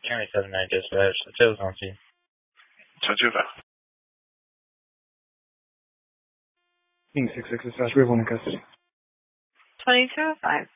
County 79 dispatch. The tail's on scene. 10-5. King 6-6 dispatch. We have one in custody. 2205.